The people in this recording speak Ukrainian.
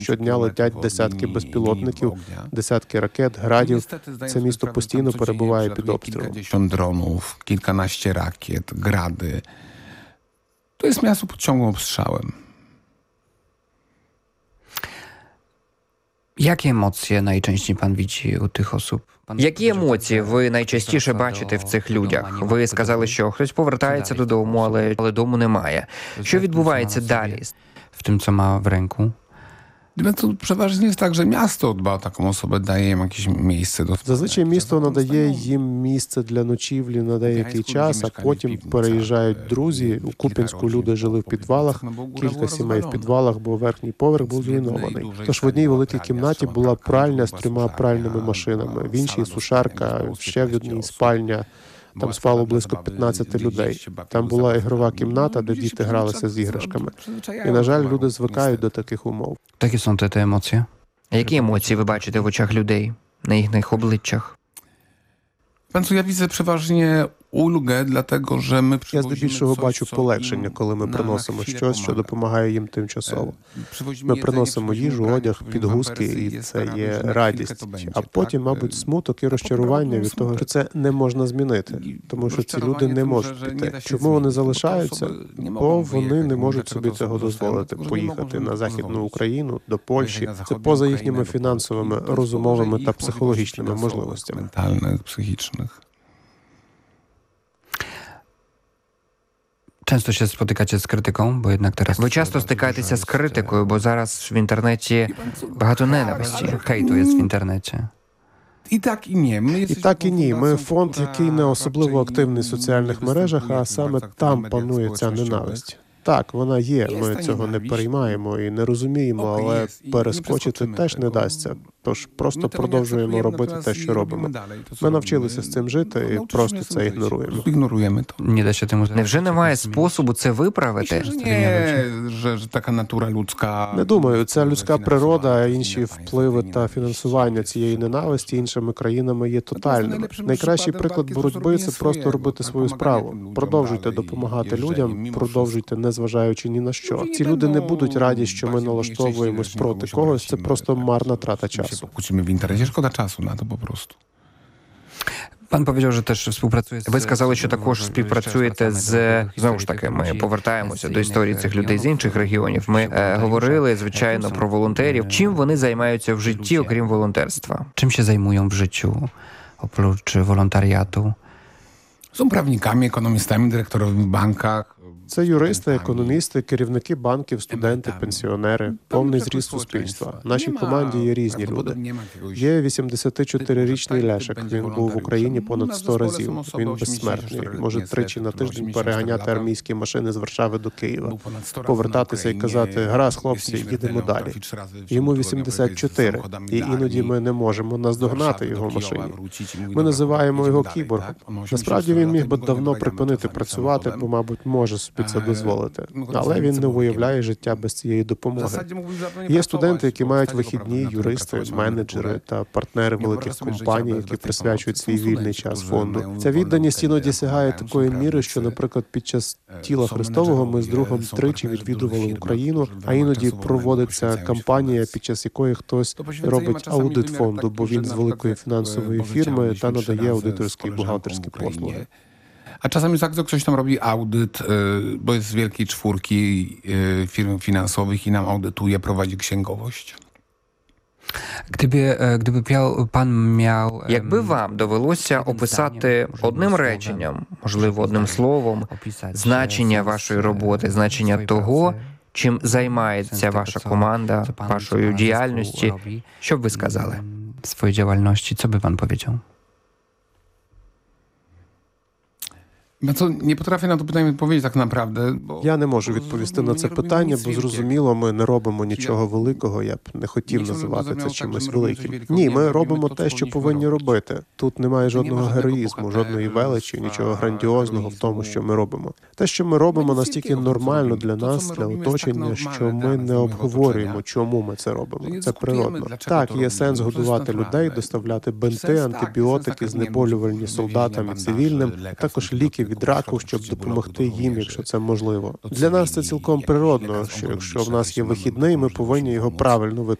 Щодня летять десятки безпілотників, десятки ракет, градів. Це місто постійно перебуває під обстрілом. Kilkadziesiąt dronów, kilkanaście rakiet, grady. To jest miasto pod ciągłym ostrzałem. Jakie emocje najczęściej pan widzi u tych osób? Які емоції ви найчастіше бачите в цих людях? Ви сказали, що хтось повертається додому, але дому немає. Що відбувається далі? W tym, co ma w ręku? To przeważnie jest tak, że miasto dba o taką osobę, daje im jakieś miejsce do... Зазвичай місто надає їм місце для ночівлі на деякий час, а потім переїжджають друзі. У Куп'янську люди жили в підвалах, кілька сімей в підвалах, бо верхній поверх був зруйнований. Тож в одній великій кімнаті була пральня з 3 пральними машинами, в іншій сушарка, ще в одній спальня. Там спало близько 15 людей. Там була ігрова кімната, де діти гралися з іграшками. І, на жаль, люди звикають до таких умов. Jakie są te emocje? Які емоції ви бачите в очах людей, на їхніх обличчях? Ja widzę przeważnie ulgę, dlatego że my Я здебільшого бачу полегшення, коли ми приносимо щось, що допомагає їм тимчасово. Ми приносимо їжу, одяг, підгузки, і це є радість. А потім, мабуть, смуток і розчарування від того, що це не можна змінити. Тому що ці люди не можуть піти. Чому вони залишаються? Бо вони не можуть собі цього дозволити. Поїхати на Західну Україну, до Польщі. Це поза їхніми фінансовими, розумовими та психологічними можливостями. Mentalnych, psychicznych. Często się spotykacie z krytyką, bo jednak teraz... Ви часто стикаєтеся з критикою, бо зараз в інтернеті багато ненависті. Hejtu jest w internecie. I tak i nie. І так і ні. Ми фонд, який не особливо активний в соціальних мережах, а саме там панує ця ненависть. Так, вона є, ми цього не переймаємо і не розуміємо, але перескочити теж не дасться. Тож просто продовжуємо робити те, що робимо. Ми навчилися з цим жити і просто це ігноруємо. Ignorujemy to. Nie da się temu... Невже немає способу це виправити? Nie, że taka natura ludzka... Не думаю, це людська природа, а інші впливи та фінансування цієї ненависті іншими країнами є тотальними. Найкращий приклад боротьби – це просто робити свою справу. Продовжуйте допомагати людям, продовжуйте, незважаючи ні на що. Ці люди не будуть раді, що ми налаштовуємось проти когось, це просто марна трата часу. Kłócimy w internecie, szkoda czasu na to po prostu. Pan powiedział, że też współpracuje z... Ви сказали, що також співпрацюєте з... Знову ж таки, ми повертаємося до історії цих людей з інших регіонів. Ми говорили, звичайно, про волонтерів. Чим вони займаються в житті, окрім волонтерства? Czym się zajmują w życiu, oprócz wolontariatu? Są prawnikami, ekonomistami, dyrektorowie w bankach. Це юристи, економісти, керівники банків, студенти, пенсіонери, повний зріст суспільства. В нашій команді є різні люди. Є 84-річний Лешик. Він був в Україні понад 100 разів. Він безсмертний. Може тричі на тиждень переганяти армійські машини з Варшави до Києва. Повертатися і казати: «Гаразд, хлопці, їдемо далі». Йому 84, і іноді ми не можемо наздогнати його в машині. Ми називаємо його кіборгом. Насправді він міг би давно припинити працювати, бо, мабуть, може собі це дозволити. Але він не уявляє життя без цієї допомоги. Є студенти, які мають вихідні, юристи, менеджери та партнери великих компаній, які присвячують свій вільний час фонду. Ця відданість іноді сягає такої міри, що, наприклад, під час Тіла Христового ми з другом тричі відвідували Україну, а іноді проводиться кампанія, під час якої хтось робить аудит фонду, бо він з великої фінансової фірми та надає аудиторські і бухгалтерські послуги. A czasami jest tak, że ktoś tam robi audyt, bo jest z wielkiej czwórki firm finansowych i nam audytuje, prowadzi księgowość. Gdyby pan miał... Якби вам довелося описати одним реченням, можливо, одним словом, значення вашої роботи, значення того, чим займається ваша команда, вашою діяльністю, що б ви сказали? Swojej działalności, co by pan powiedział? Nie potrafię na to pytanie odpowiedzieć tak naprawdę. Я не можу відповісти на це питання, бо зрозуміло, ми не робимо нічого великого, я б не хотів називати це чимось великим. Ні, ми робимо те, що повинні робити. Тут немає жодного героїзму, жодної величі, нічого грандіозного в тому, що ми робимо. Те, що ми робимо, настільки нормально для нас, для оточення, що ми не обговорюємо, чому ми це робимо. Це природно. Так, є сенс годувати людей, доставляти бинти, антибіотики, знеболювальні солдатам і цивільним, а також ліки від раку, щоб допомогти їм, якщо це можливо. Для нас це цілком природно, що якщо в нас є вихідний, ми повинні його правильно використати.